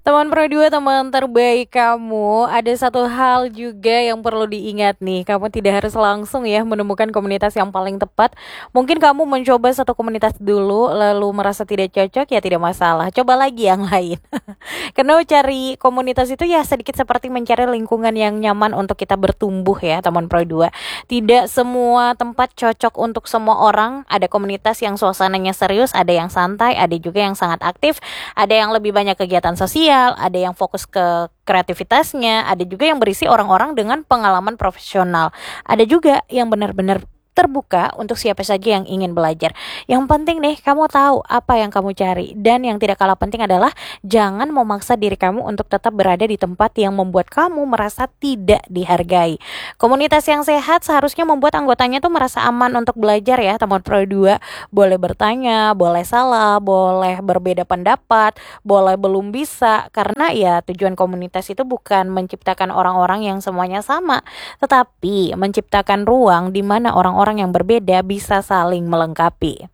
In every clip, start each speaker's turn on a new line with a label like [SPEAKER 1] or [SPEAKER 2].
[SPEAKER 1] Teman Pro 2, teman terbaik kamu, ada satu hal juga yang perlu diingat nih. Kamu tidak harus langsung ya menemukan komunitas yang paling tepat. Mungkin kamu mencoba satu komunitas dulu, lalu merasa tidak cocok, ya tidak masalah. Coba lagi yang lain. Karena cari komunitas itu ya sedikit seperti mencari lingkungan yang nyaman untuk kita bertumbuh ya, teman Pro 2. Tidak semua tempat cocok untuk semua orang. Ada komunitas yang suasananya serius, ada yang santai, ada juga yang sangat aktif, ada yang lebih banyak kegiatan sosial, ada yang fokus ke kreativitasnya, ada juga yang berisi orang-orang dengan pengalaman profesional. Ada juga yang benar-benar terbuka untuk siapa saja yang ingin belajar. Yang penting nih, kamu tahu apa yang kamu cari. Dan yang tidak kalah penting adalah jangan memaksa diri kamu untuk tetap berada di tempat yang membuat kamu merasa tidak dihargai. Komunitas yang sehat seharusnya membuat anggotanya tuh merasa aman untuk belajar ya, teman Pro 2. Boleh bertanya, boleh salah, boleh berbeda pendapat, boleh belum bisa. Karena ya tujuan komunitas itu bukan menciptakan orang-orang yang semuanya sama, tetapi menciptakan ruang di mana orang-orang yang berbeda bisa saling melengkapi.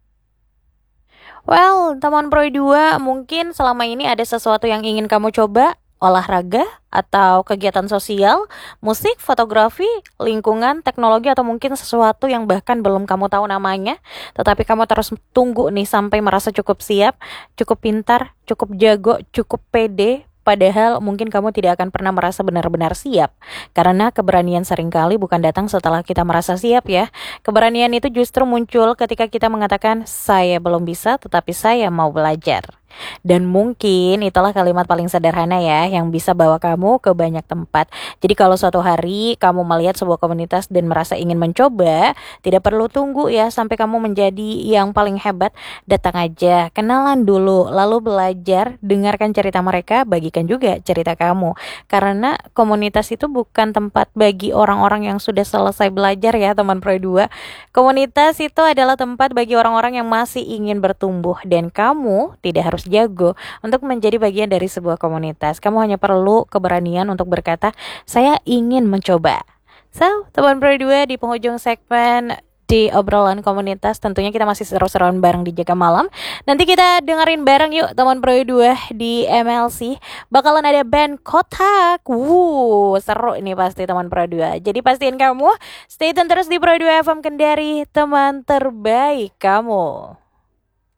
[SPEAKER 1] Well, teman Pro 2, mungkin selama ini ada sesuatu yang ingin kamu coba, olahraga, atau kegiatan sosial, musik, fotografi, lingkungan, teknologi, atau mungkin sesuatu yang bahkan belum kamu tahu namanya, tetapi kamu terus tunggu nih sampai merasa cukup siap, cukup pintar, cukup jago, cukup pede. Padahal mungkin kamu tidak akan pernah merasa benar-benar siap. Karena keberanian seringkali bukan datang setelah kita merasa siap ya. Keberanian itu justru muncul ketika kita mengatakan, saya belum bisa tetapi saya mau belajar. Dan mungkin itulah kalimat paling sederhana ya yang bisa bawa kamu ke banyak tempat. Jadi kalau suatu hari kamu melihat sebuah komunitas dan merasa ingin mencoba, tidak perlu tunggu ya sampai kamu menjadi yang paling hebat. Datang aja, kenalan dulu, lalu belajar, dengarkan cerita mereka, bagikan juga cerita kamu. Karena komunitas itu bukan tempat bagi orang-orang yang sudah selesai belajar ya, teman Pro 2. Komunitas itu adalah tempat bagi orang-orang yang masih ingin bertumbuh, dan kamu tidak harus jago untuk menjadi bagian dari sebuah komunitas. Kamu hanya perlu keberanian untuk berkata, saya ingin mencoba. So, teman Pro 2, di penghujung segmen di obrolan komunitas, tentunya kita masih seru-seruan bareng di Jaga Malam. Nanti kita dengerin bareng yuk teman Pro 2 di MLC. Bakalan ada band Kotak. Seru ini pasti teman Pro 2. Jadi pastiin kamu stay tune terus di Pro 2 FM Kendari, teman terbaik kamu.